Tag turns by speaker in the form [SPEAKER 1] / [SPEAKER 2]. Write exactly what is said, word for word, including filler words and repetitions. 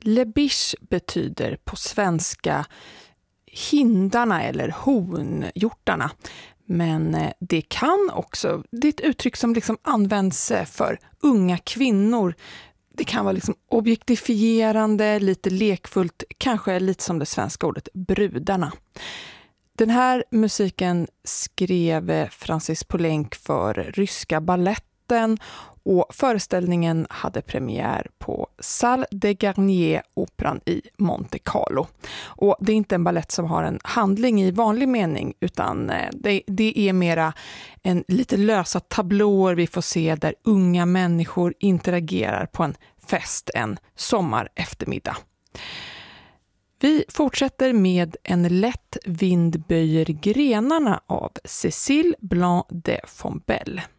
[SPEAKER 1] Le biche betyder på svenska hindarna eller honhjortarna. Men det kan också, det är ett uttryck som liksom används för unga kvinnor. Det kan vara liksom objektifierande, lite lekfullt, kanske lite som det svenska ordet brudarna. Den här musiken skrev Francis Poulenc för Ryska balletten och föreställningen hade premiär på Salle des Garniers operan i Monte Carlo. Och det är inte en ballett som har en handling i vanlig mening utan det, det är mera en lite lösa tablåer vi får se där unga människor interagerar på en fest en sommar eftermiddag. Vi fortsätter med En lätt vind böjer grenarna av Cécile Blanc de Fombelle.